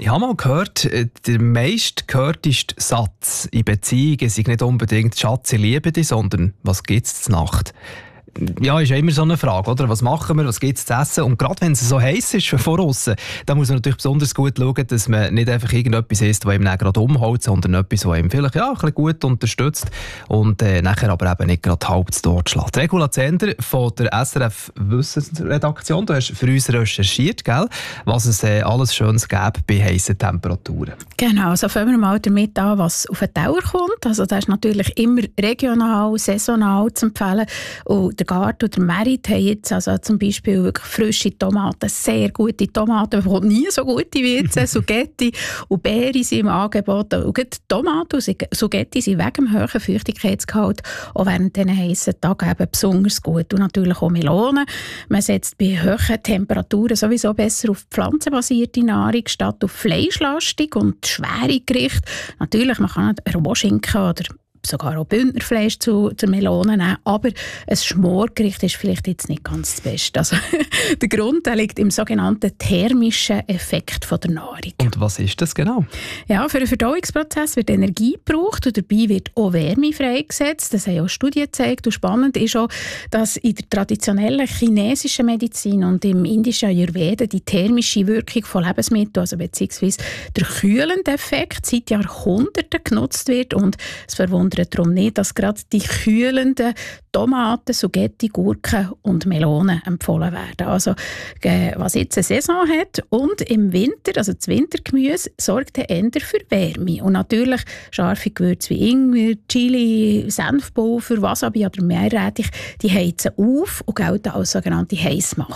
Ich habe mal gehört, der meistgehörteste Satz in Beziehungen sei nicht unbedingt «Schatz, ich liebe dich», sondern «Was gibt's zur Nacht?» Ja, ist ja immer so eine Frage, oder? Was machen wir, was gibt es zu essen? Und gerade wenn es so heiß ist von aussen, dann muss man natürlich besonders gut schauen, dass man nicht einfach irgendetwas isst, das ihm dann gerade umhaut, sondern etwas, das ihm vielleicht ein bisschen gut unterstützt und nachher aber eben nicht gerade halb zu Tod schlägt. Regula Zender von der SRF Wissensredaktion, du hast für uns recherchiert, gell, was es alles Schönes gäbe bei heißen Temperaturen. Genau, also fangen wir mal damit an, was auf den Teller kommt. Also das ist natürlich immer regional, saisonal zu empfehlen. Und der Garten und der Merit haben jetzt also zum Beispiel wirklich frische Tomaten, sehr gute Tomaten, die nie so gute wie jetzt, Sugetti und Beeren sind im Angebot. Und die Tomaten und Sugetti sind wegen dem hohen Feuchtigkeitsgehalt auch während diesen heissen Tagen eben besonders gut. Und natürlich auch Melonen. Man setzt bei hohen Temperaturen sowieso besser auf pflanzenbasierte Nahrung statt auf fleischlastig und schwere Gerichte. Natürlich, man kann Rohschinken oder sogar auch Bündnerfleisch zur Melone nehmen, aber ein Schmorgericht ist vielleicht jetzt nicht ganz das Beste. Also, der Grund liegt im sogenannten thermischen Effekt von der Nahrung. Und was ist das genau? Ja, für den Verdauungsprozess wird Energie gebraucht und dabei wird auch Wärme freigesetzt. Das haben auch Studien gezeigt. Und spannend ist auch, dass in der traditionellen chinesischen Medizin und im indischen Ayurveda die thermische Wirkung von Lebensmitteln, also beziehungsweise der kühlende Effekt, seit Jahrhunderten genutzt wird. Und es verwundert darum nicht, dass gerade die kühlenden Tomaten, Sugetti, Gurken und Melonen empfohlen werden. Also, was jetzt eine Saison hat und im Winter, also das Wintergemüse, sorgt eher für Wärme. Und natürlich scharfe Gewürze wie Ingwer, Chili, Senfpulver, Wasabi oder Meerrettich, die heizen auf und gelten als sogenannte Heissmacher.